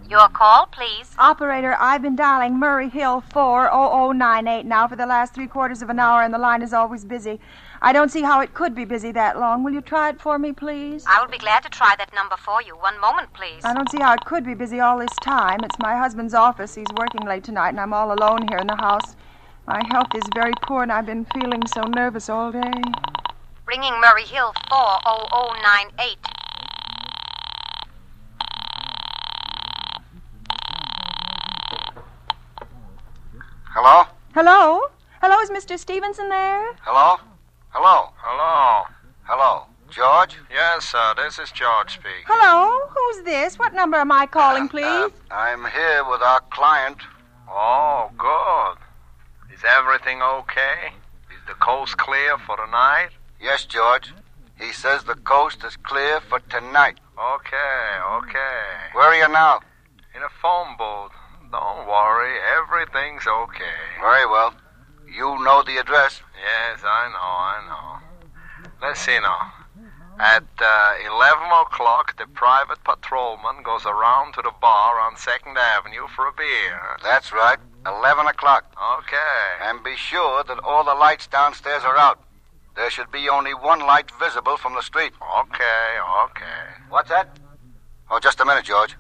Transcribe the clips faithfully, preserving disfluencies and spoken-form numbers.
Your call, please. Operator, I've been dialing Murray Hill four oh oh nine eight now for the last three quarters of an hour, and the line is always busy. I don't see how it could be busy that long. Will you try it for me, please? I will be glad to try that number for you. One moment, please. I don't see how it could be busy all this time. It's my husband's office. He's working late tonight, and I'm all alone here in the house. My health is very poor, and I've been feeling so nervous all day. Ringing Murray Hill four oh oh nine eight. Hello? Hello? Hello, is Mister Stevenson there? Hello? Hello? Hello. Hello? George? Yes, sir, this is George speaking. Hello? Who's this? What number am I calling, please? Uh, I'm here with our client. Oh, good. Is everything okay? Is the coast clear for the night? Yes, George. He says the coast is clear for tonight. Okay, okay. Where are you now? In a phone booth. Don't worry, everything's okay. Very well. You know the address. Yes, I know, I know. Let's see now. At uh, eleven o'clock, the private patrolman goes around to the bar on second Avenue for a beer. That's right. eleven o'clock. Okay. And be sure that all the lights downstairs are out. There should be only one light visible from the street. Okay, okay. What's that? Oh, just a minute, George.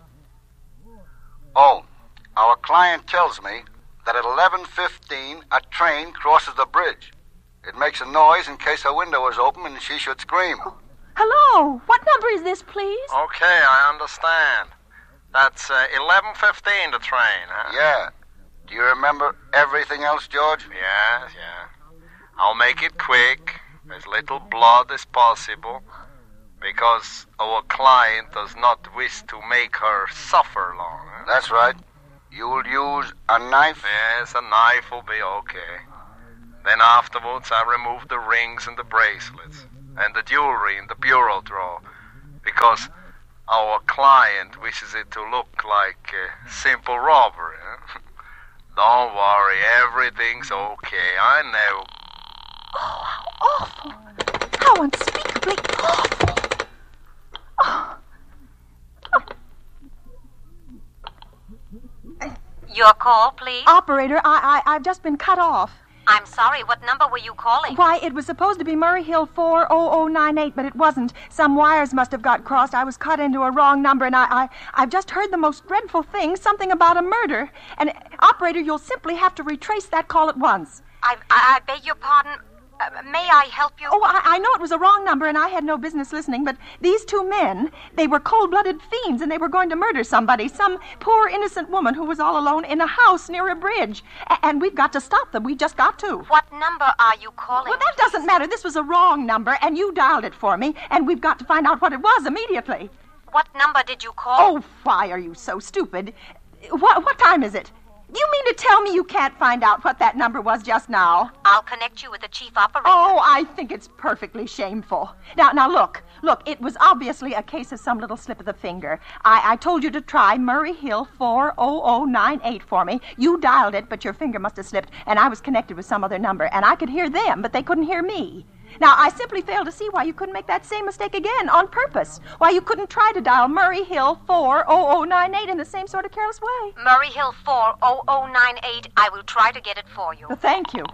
Oh, our client tells me that at eleven fifteen, a train crosses the bridge. It makes a noise in case her window is open and she should scream. Oh, hello? What number is this, please? Okay, I understand. That's uh, eleven fifteen, the train, huh? Yeah. Do you remember everything else, George? Yes, yeah. I'll make it quick, as little blood as possible, because our client does not wish to make her suffer long. Huh? That's right. You'll use a knife? Yes, a knife will be okay. Then afterwards, I remove the rings and the bracelets, and the jewelry in the bureau drawer, because our client wishes it to look like a simple robbery. Huh? Don't worry, everything's okay. I know. Oh, how awful. How unspeakably awful. Oh. Your call, please. Operator, I, I, I've just been cut off. I'm sorry, what number were you calling? Why, it was supposed to be Murray Hill four oh oh nine eight, but it wasn't. Some wires must have got crossed. I was cut into a wrong number, and I, I, I've just heard the most dreadful thing, something about a murder. And, operator, you'll simply have to retrace that call at once. I, I, I beg your pardon. Uh, may I help you? Oh, I, I know it was a wrong number, and I had no business listening, but these two men, they were cold-blooded fiends, and they were going to murder somebody, some poor innocent woman who was all alone in a house near a bridge. A- and we've got to stop them. We just got to. What number are you calling? Well, that please? doesn't matter. This was a wrong number, and you dialed it for me, and we've got to find out what it was immediately. What number did you call? Oh, why are you so stupid? What, what time is it? You mean to tell me you can't find out what that number was just now? I'll connect you with the chief operator. Oh, I think it's perfectly shameful. Now, now, look. Look, it was obviously a case of some little slip of the finger. I, I told you to try Murray Hill four oh oh nine eight for me. You dialed it, but your finger must have slipped, and I was connected with some other number, and I could hear them, but they couldn't hear me. Now, I simply fail to see why you couldn't make that same mistake again on purpose. Why you couldn't try to dial Murray Hill four oh oh nine eight in the same sort of careless way. Murray Hill four oh oh nine eight. I will try to get it for you. Well, thank you.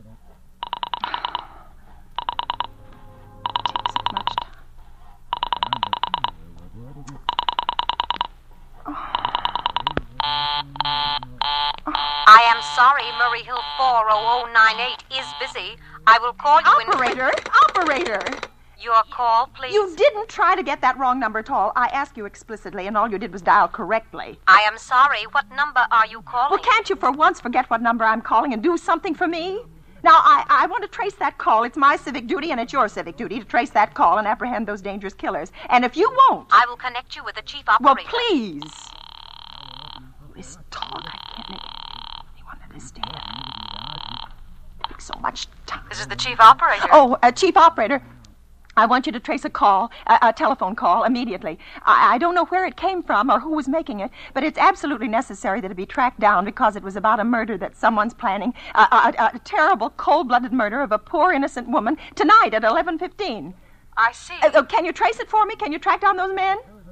I am sorry, Murray Hill four oh oh nine eight is busy. I will call you Operator, in... operator. Your call, please. You didn't try to get that wrong number at all. I asked you explicitly, and all you did was dial correctly. I am sorry. What number are you calling? Well, can't you for once forget what number I'm calling and do something for me? Now, I, I want to trace that call. It's my civic duty, and it's your civic duty to trace that call and apprehend those dangerous killers. And if you won't... I will connect you with the chief operator. Well, please. This talk, I can't make anyone understand. It takes so much time. This is the chief operator. Oh, uh, chief operator. I want you to trace a call, a, a telephone call, immediately. I, I don't know where it came from or who was making it, but it's absolutely necessary that it be tracked down because it was about a murder that someone's planning, a, a, a, a terrible, cold-blooded murder of a poor, innocent woman tonight at eleven fifteen. I see. Uh, uh, can you trace it for me? Can you track down those men?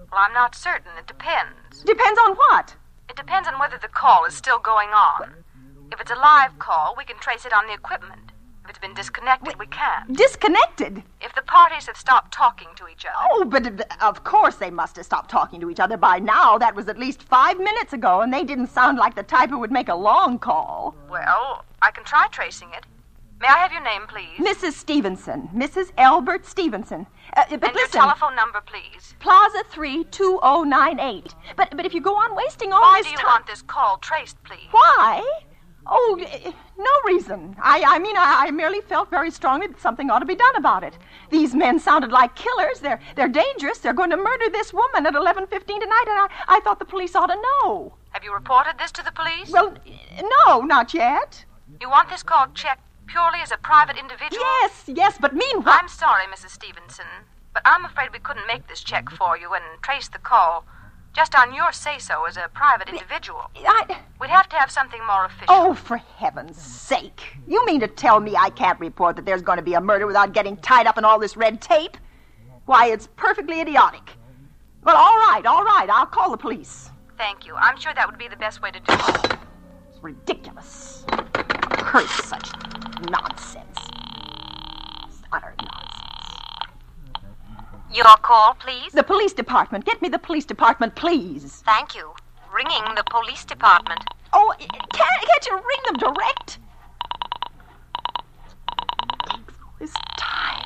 Well, I'm not certain. It depends. Depends on what? It depends on whether the call is still going on. If it's a live call, we can trace it on the equipment. If it's been disconnected, we can't. Disconnected? If the parties have stopped talking to each other. Oh, but uh, of course they must have stopped talking to each other by now. That was at least five minutes ago, and they didn't sound like the type who would make a long call. Well, I can try tracing it. May I have your name, please? Missus Stevenson. Missus Elbert Stevenson. Uh, but and listen, your telephone number, please. Plaza three two oh nine eight. But but if you go on wasting all Why this do you time... want this call traced, please? Why? Oh, eh, no reason. I, I mean, I, I merely felt very strongly that something ought to be done about it. These men sounded like killers. They're they're dangerous. They're going to murder this woman at eleven fifteen tonight, and I, I thought the police ought to know. Have you reported this to the police? Well, no, not yet. You want this call checked purely as a private individual? Yes, yes, but meanwhile... I'm sorry, Missus Stevenson, but I'm afraid we couldn't make this check for you and trace the call just on your say-so as a private individual. I... We'd have to have something more official. Oh, for heaven's sake. You mean to tell me I can't report that there's going to be a murder without getting tied up in all this red tape? Why, it's perfectly idiotic. Well, all right, all right. I'll call the police. Thank you. I'm sure that would be the best way to do it. It's ridiculous. Curse such nonsense. It's utter nonsense. Your call, please. The police department. Get me the police department, please. Thank you. Ringing the police department. Oh, can't, can't you ring them direct? Takes all this time.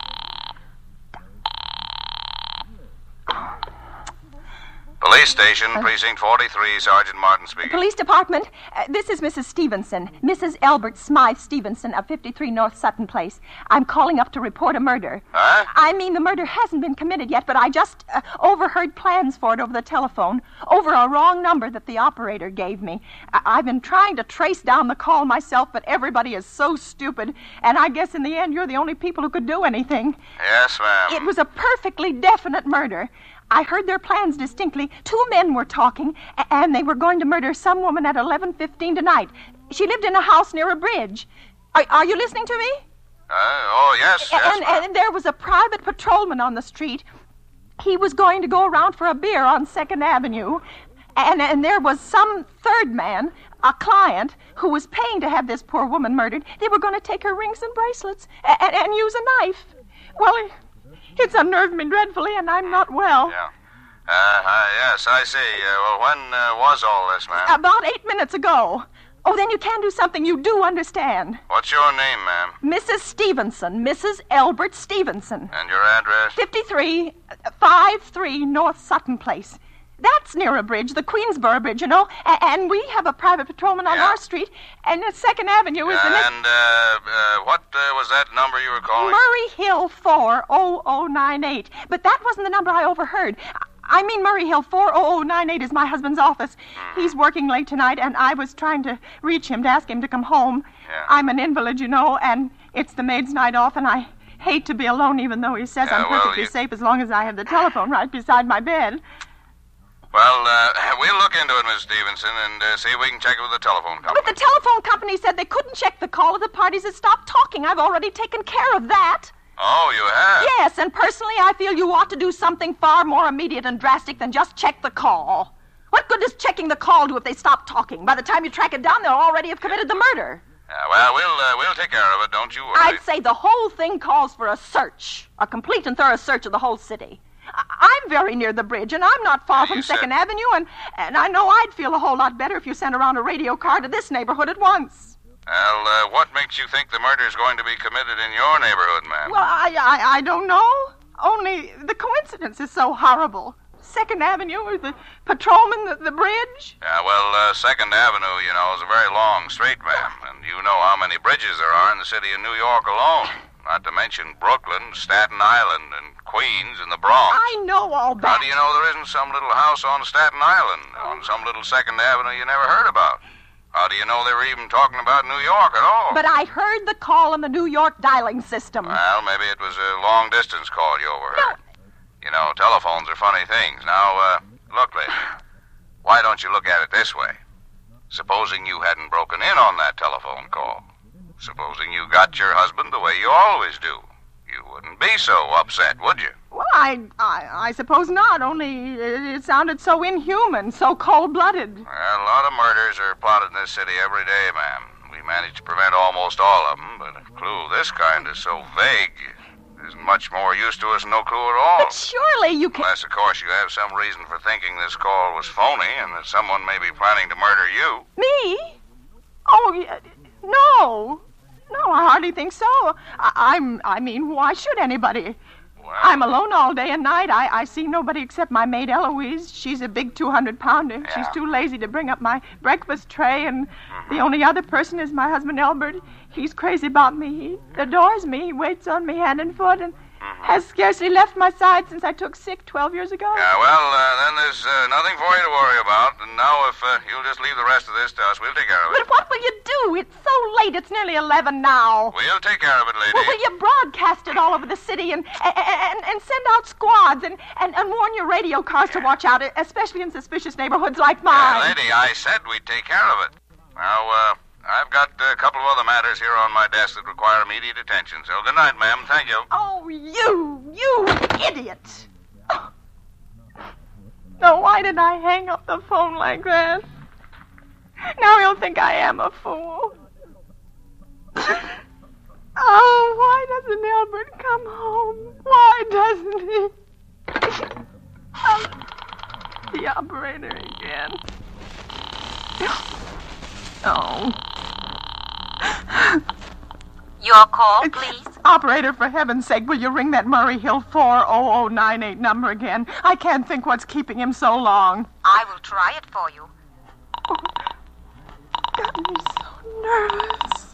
Police station, precinct forty-three, Sergeant Martin speaking. Police department, uh, this is Missus Stevenson, Missus Elbert Smythe Stevenson of fifty-three North Sutton Place. I'm calling up to report a murder. Huh? I mean, the murder hasn't been committed yet, but I just uh, overheard plans for it over the telephone, over a wrong number that the operator gave me. I- I've been trying to trace down the call myself, but everybody is so stupid, and I guess in the end you're the only people who could do anything. Yes, ma'am. It was a perfectly definite murder. I heard their plans distinctly. Two men were talking, a- and they were going to murder some woman at eleven fifteen tonight. She lived in a house near a bridge. Are, are you listening to me? Uh, oh, yes, yes, and, ma'am. and there was a private patrolman on the street. He was going to go around for a beer on Second Avenue. And, and there was some third man, a client, who was paying to have this poor woman murdered. They were going to take her rings and bracelets and, and use a knife. Well, it, it's unnerved me dreadfully, and I'm not well. Yeah. Uh, uh, yes, I see. Uh, well, when uh, was all this, ma'am? About eight minutes ago. Oh, then you can do something you do understand. What's your name, ma'am? Missus Stevenson, Missus Elbert Stevenson. And your address? fifty-three fifty-three North Sutton Place. That's near a bridge, the Queensboro Bridge, you know. A- and we have a private patrolman on Yeah. our street, and the Second Avenue is the next... And, uh, uh, what uh, was that number you were calling? Murray Hill four oh oh nine eight. But that wasn't the number I overheard. I- I mean, Murray Hill four oh oh nine eight is my husband's office. He's working late tonight, and I was trying to reach him to ask him to come home. Yeah. I'm an invalid, you know, and it's the maid's night off, and I hate to be alone, even though he says Yeah, I'm well, perfectly you- safe as long as I have the telephone right beside my bed. Well, uh, we'll look into it, Miss Stevenson, and uh, see if we can check it with the telephone company. But the telephone company said they couldn't check the call if the parties had stopped talking. I've already taken care of that. Oh, you have? Yes, and personally, I feel you ought to do something far more immediate and drastic than just check the call. What good does checking the call do if they stop talking? By the time you track it down, they'll already have committed the murder. Yeah, well, we'll uh, we'll take care of it, don't you worry. I'd say the whole thing calls for a search, a complete and thorough search of the whole city. I- I'm very near the bridge, and I'm not far Yeah, from you said- Second Avenue, and, and I know I'd feel a whole lot better if you sent around a radio car to this neighborhood at once. Well, uh, what makes you think the murder's going to be committed in your neighborhood, ma'am? Well, I, I, I don't know. Only the coincidence is so horrible. Second Avenue, or the patrolman, the, the bridge. Yeah, well, uh, Second Avenue, you know, is a very long street, ma'am, and you know how many bridges there are in the city of New York alone. Not to mention Brooklyn, Staten Island, and Queens, and the Bronx. I know all that. How do you know there isn't some little house on Staten Island, on some little Second Avenue you never heard about? How do you know they were even talking about New York at all? But I heard the call on the New York dialing system. Well, maybe it was a long-distance call you overheard. You know, telephones are funny things. Now, uh, look, lady, why don't you look at it this way? Supposing you hadn't broken in on that telephone call. Supposing you got your husband the way you always do. You wouldn't be so upset, would you? Well, I, I, I suppose not, only it, it sounded so inhuman, so cold-blooded. Well, a lot of murders are plotted in this city every day, ma'am. We manage to prevent almost all of them, but a clue of this kind is so vague, isn't much more use to us than no clue at all. But surely you can... Unless, of course, you have some reason for thinking this call was phony and that someone may be planning to murder you. Me? Oh, y- no. No, I hardly think so. I, I'm, I mean, why should anybody? Well, I'm alone all day and night. I, I see nobody except my maid Eloise. She's a big two hundred pounder. Yeah. She's too lazy to bring up my breakfast tray, and mm-hmm. the only other person is my husband Albert. He's crazy about me. He adores me. He waits on me hand and foot, and mm-hmm. has scarcely left my side since I took sick twelve years ago. Yeah, well, uh, then there's uh, nothing for you to worry about. And now if uh, you'll just leave the rest of this to us, we'll take care of it. But what will you do? It's so late. It's nearly eleven now. We'll take care of it, lady. Well, will you broadcast it all over the city and and, and, and send out squads and, and, and warn your radio cars to watch out, especially in suspicious neighborhoods like mine? Yeah, lady, I said we'd take care of it. Now, uh, I've got a couple of other matters here on my desk that require immediate attention. So good night, ma'am. Thank you. Oh, you, you idiot. No, why did I hang up the phone like that? Now he'll think I am a fool. Oh, why doesn't Albert come home? Why doesn't he? Oh, the operator again. Oh. Your call, please. Operator, for heaven's sake, will you ring that Murray Hill four oh oh nine eight number again? I can't think what's keeping him so long. I will try it for you. Oh, got me so nervous.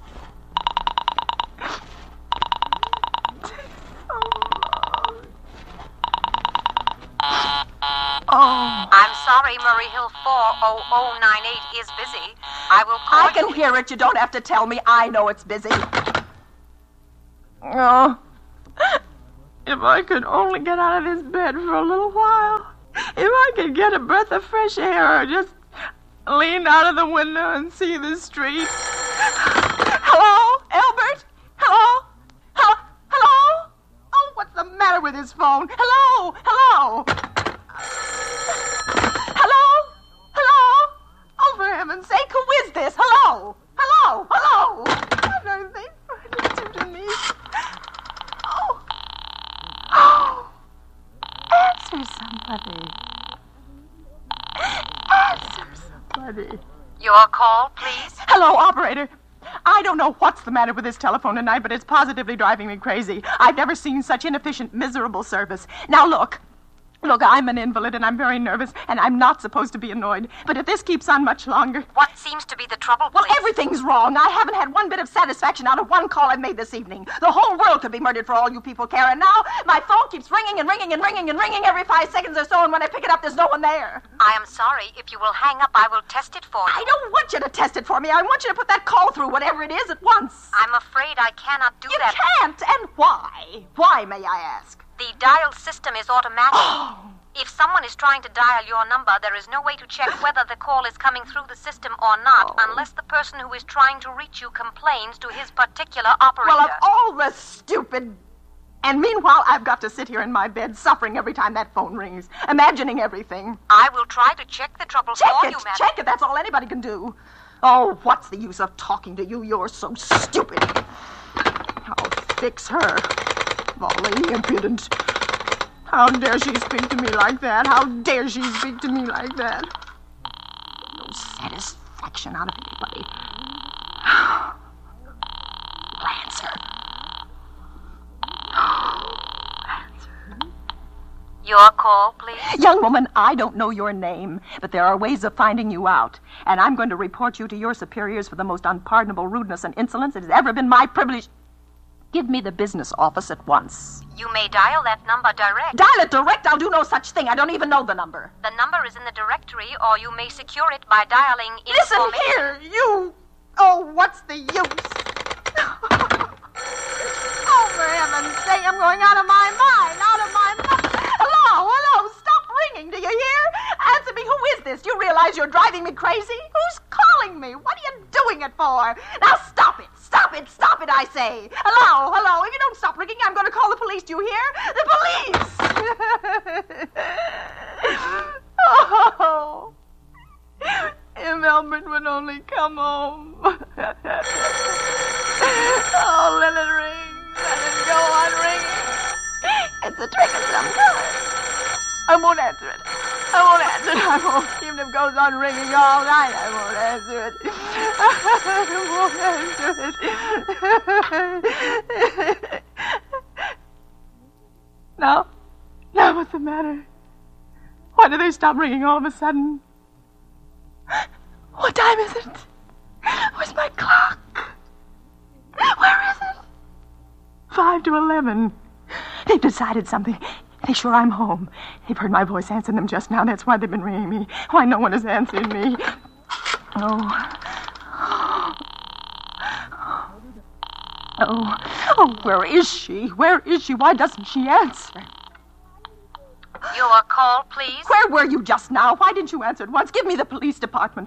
Oh. I'm sorry, Murray Hill four oh oh nine eight is busy. I will call I can you... hear it. You don't have to tell me. I know it's busy. Oh. If I could only get out of this bed for a little while. If I could get a breath of fresh air or just lean out of the window and see the street. Hello? Albert? Hello? Hello? Hello? Oh, what's the matter with his phone? Hello? Hello? Hello? Hello? Oh, for heaven's sake, who is this? Hello? Hello? Hello? What are they trying to do to me? Oh. Oh. Answer somebody. Answer somebody. Your call, please. Hello, operator. I don't know what's the matter with this telephone tonight, but it's positively driving me crazy. I've never seen such inefficient, miserable service. Now, look. Look, I'm an invalid, and I'm very nervous, and I'm not supposed to be annoyed. But if this keeps on much longer... What seems to be the trouble, please? Well, everything's wrong. I haven't had one bit of satisfaction out of one call I've made this evening. The whole world could be murdered for all you people care, and now my phone keeps ringing and ringing and ringing and ringing every five seconds or so, and when I pick it up, there's no one there. I am sorry. If you will hang up, I will test it for you. I don't want you to test it for me. I want you to put that call through, whatever it is, at once. I'm afraid I cannot do you that. You can't, and why? Why, may I ask? The dial system is automatic. Oh. If someone is trying to dial your number, there is no way to check whether the call is coming through the system or not, oh. unless the person who is trying to reach you complains to his particular operator. Well, of all the stupid... And meanwhile, I've got to sit here in my bed, suffering every time that phone rings, imagining everything. I will try to check the trouble check for it, you, madam. Check it, that's all anybody can do. Oh, what's the use of talking to you? You're so stupid. I'll fix her. Volley, impudent. How dare she speak to me like that? How dare she speak to me like that? No satisfaction out of anybody. Answer. Answer. Your call, please. Young woman, I don't know your name, but there are ways of finding you out. And I'm going to report you to your superiors for the most unpardonable rudeness and insolence it has ever been my privilege. Give me the business office at once. You may dial that number direct. Dial it direct? I'll do no such thing. I don't even know the number. The number is in the directory, or you may secure it by dialing... Listen here, you... Oh, what's the use? Oh, for heaven's sake, I'm going out of my mind, out of my mind. Hello, hello, stop ringing, do you hear? Answer me, who is this? You realize you're driving me crazy? Who's calling me? What are you doing it for? Now stop it, stop it. stop it! Stop it, I say! Hello, hello! If you don't stop ringing, I'm going to call the police. Do you hear? The police! Oh, if Albert would only come home. Oh, let it ring. Let it go on ringing. It's a trick of some kind. I won't answer it. I won't answer it. I won't. Even if it goes on ringing all night, I won't answer it. I won't answer it. Now, now what's the matter? Why do they stop ringing all of a sudden? What time is it? Where's my clock? Where is it? Five to eleven. They've decided something. They're sure I'm home. They've heard my voice answering them just now. That's why they've been ringing me. Why no one is answering me. Oh. Oh. Oh, where is she? Where is she? Why doesn't she answer? Your call, please. Where were you just now? Why didn't you answer at once? Give me the police department.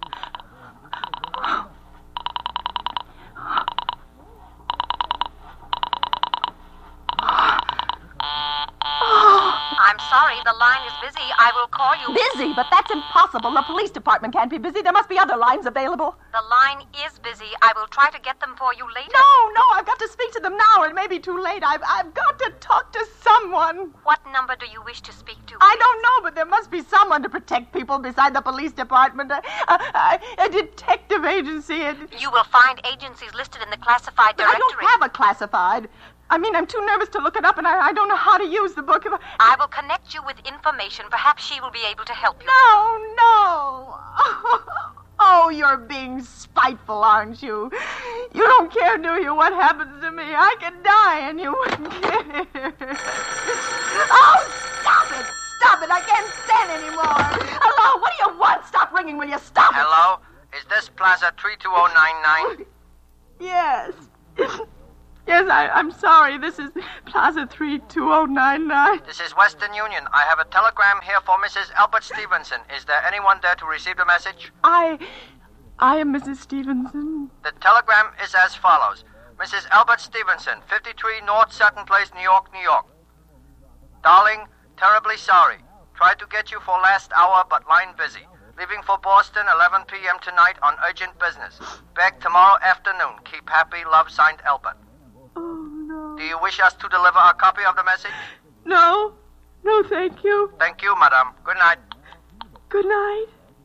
I'm sorry, the line is busy. I will call you. Busy? But that's impossible. The police department can't be busy. There must be other lines available. The line is busy. I will try to get them for you later. No, no, I've got to speak to them now. It may be too late. I've, I've got to talk to someone. What number do you wish to speak to? I don't know, but there must be someone to protect people beside the police department. A, a, a detective agency. A... You will find agencies listed in the classified But directory. I don't have a classified. I mean, I'm too nervous to look it up, and I, I don't know how to use the book. I will connect you with information. Perhaps she will be able to help you. No, no. Oh, you're being spiteful, aren't you? You don't care, do you, what happens to me? I could die, and you wouldn't care. Oh, stop it. Stop it. I can't stand anymore. Hello, what do you want? Stop ringing, will you? Stop it. Hello? Is this Plaza three two zero nine nine? Yes. Yes, I, I'm sorry. This is Plaza three two zero nine nine. This is Western Union. I have a telegram here for Missus Albert Stevenson. Is there anyone there to receive the message? I... I am Missus Stevenson. The telegram is as follows. Missus Albert Stevenson, fifty-three North Sutton Place, New York, New York. Darling, terribly sorry. Tried to get you for last hour, but line busy. Leaving for Boston, eleven p.m. tonight on urgent business. Back tomorrow afternoon. Keep happy. Love, signed Albert. Oh, no. Do you wish us to deliver a copy of the message? No. No, thank you. Thank you, madam. Good night. Good night.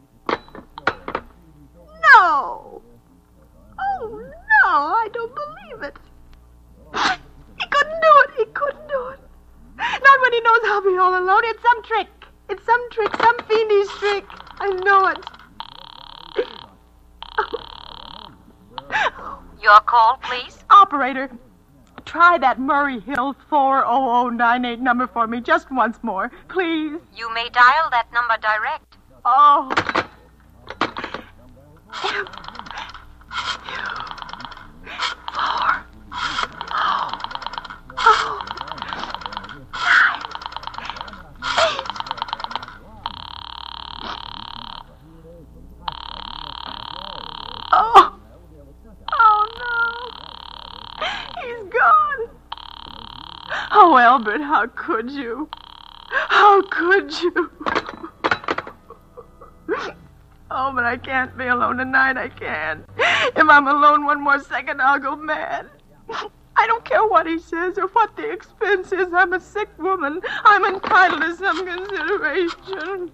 No. Oh, no, I don't believe it. He couldn't do it. He couldn't do it. Not when he knows I'll be all alone. It's some trick. It's some trick, some fiendish trick. I know it. Your call, please. Operator, try that Murray Hill four oh oh nine eight number for me just once more, please. You may dial that number direct. Oh. Four. Oh. Oh. Nine. Eight. Oh. Oh, no. He's gone. Oh, Albert, how could you? How could you? Oh, but I can't be alone tonight. I can't. If I'm alone one more second, I'll go mad. I don't care what he says or what the expense is. I'm a sick woman. I'm entitled to some consideration.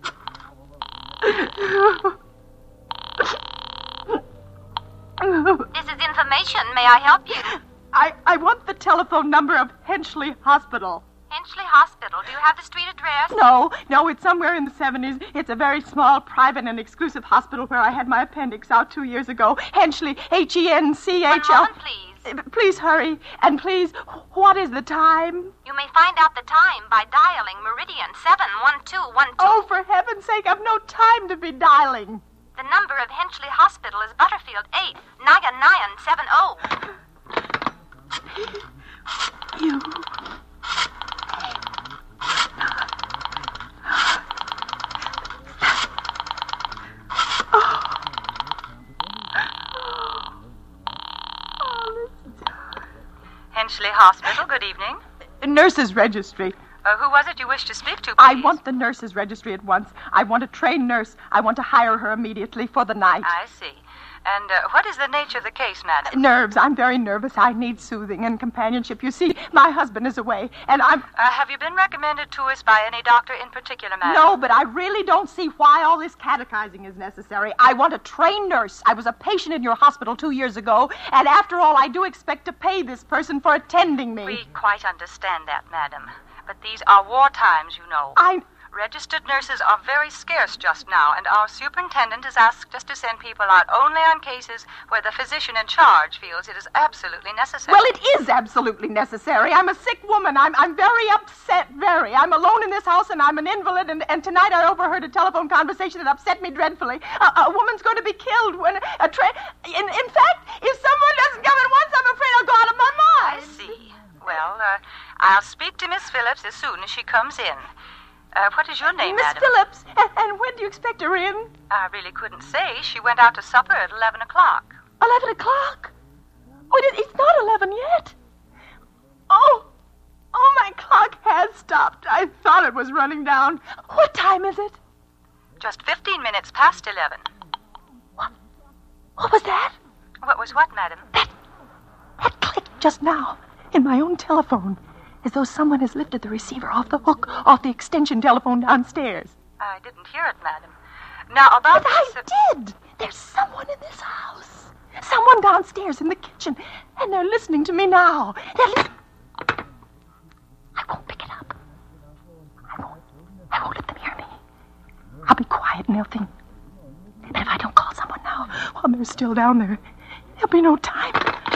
This is information. May I help you? I, I want the telephone number of Henchley Hospital. Henchley Hospital. Do you have the street address? No, no, it's somewhere in the seventies. It's a very small, private, and exclusive hospital where I had my appendix out two years ago. Henchley, H E N C H L. One moment, please. Uh, Please hurry. And please, what is the time? You may find out the time by dialing Meridian seven one two one two. Oh, for heaven's sake, I've no time to be dialing. The number of Henchley Hospital is Butterfield eight nine nine seven oh. You... Oh, Finchley Hospital. Good evening. Nurses' registry. Uh, who was it you wished to speak to, please? I want the nurses' registry at once. I want a trained nurse. I want to hire her immediately for the night. I see. And uh, what is the nature of the case, madam? Nerves. I'm very nervous. I need soothing and companionship. You see, my husband is away, and I'm... Uh, have you been recommended to us by any doctor in particular, madam? No, but I really don't see why all this catechizing is necessary. I want a trained nurse. I was a patient in your hospital two years ago, and after all, I do expect to pay this person for attending me. We quite understand that, madam. But these are war times, you know. I'm... Registered nurses are very scarce just now, and our superintendent has asked us to send people out only on cases where the physician in charge feels it is absolutely necessary. Well, it is absolutely necessary. I'm a sick woman. I'm I'm very upset, very. I'm alone in this house, and I'm an invalid, and, and tonight I overheard a telephone conversation that upset me dreadfully. A, a woman's going to be killed when a train... In, in fact, if someone doesn't come at once, I'm afraid I'll go out of my mind. I see. Well, uh, I'll speak to Miss Phillips as soon as she comes in. Uh, what is your name, Miss madam? Phillips. And, and when do you expect her in? I really couldn't say. She went out to supper at eleven o'clock. Eleven o'clock? Oh, it, it's not eleven yet. Oh, oh, my clock has stopped. I thought it was running down. What time is it? Just fifteen minutes past eleven. What? What was that? What was what, madam? That, that clicked just now in my own telephone. As though someone has lifted the receiver off the hook, off the extension telephone downstairs. I didn't hear it, madam. Now, about But I this... did. There's someone in this house. Someone downstairs in the kitchen. And they're listening to me now. They're listening. I won't pick it up. I won't. I won't let them hear me. I'll be quiet and they'll think. But if I don't call someone now, while they're still down there, there'll be no time.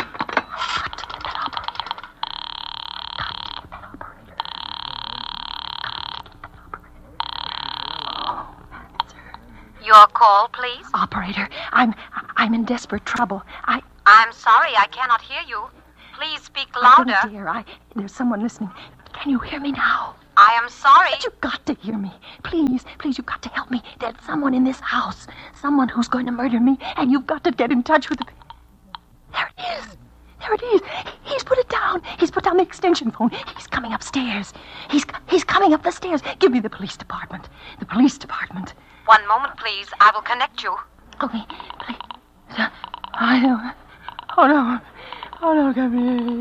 Your call, please. Operator, I'm I'm in desperate trouble. I I'm sorry, I cannot hear you. Please speak I louder. don't dare. I there's someone listening. Can you hear me now? I am sorry. But you've got to hear me. Please, please, you've got to help me. There's someone in this house. Someone who's going to murder me, and you've got to get in touch with the... There it is. There it is. He's put it down. He's put down the extension phone. He's coming upstairs. He's he's coming up the stairs. Give me the police department. The police department. One moment, please. I will connect you. Okay, please. I don't... Oh, no. Oh, no, come here.